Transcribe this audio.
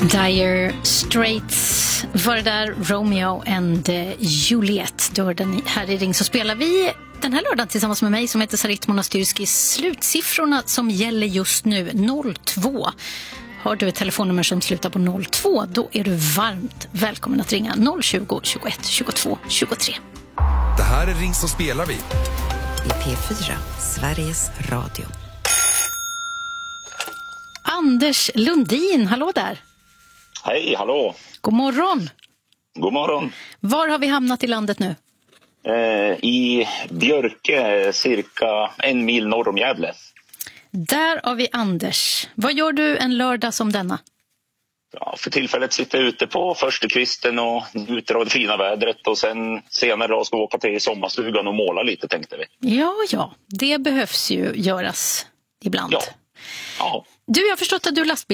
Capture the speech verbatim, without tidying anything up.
Dire Straits var det där, Romeo and Juliet. Då den här i Ring så spelar vi den här lördagen tillsammans med mig som heter Sarit Monastyrski. Slutsiffrorna som gäller just nu noll två. Har du ett telefonnummer som slutar på noll två, då är du varmt välkommen att ringa noll tjugo, tjugoett, tjugotvå, tjugotre. Det här är Ring så spelar vi i P fyra, Sveriges Radio. Anders Lundin, hallå där. Hej, hallå. God morgon. God morgon. Var har vi hamnat i landet nu? Eh, I Björke, cirka en mil norr om Gävle. Där har vi Anders. Vad gör du en lördag som denna? Ja, för tillfället sitter jag ute på förstukvisten och njuter av det fina vädret. Och sen senare då ska vi åka till sommarstugan och måla lite, tänkte vi. Ja, ja. Det behövs ju göras ibland. Ja. Ja. Du, jag har förstått att du är lastbil.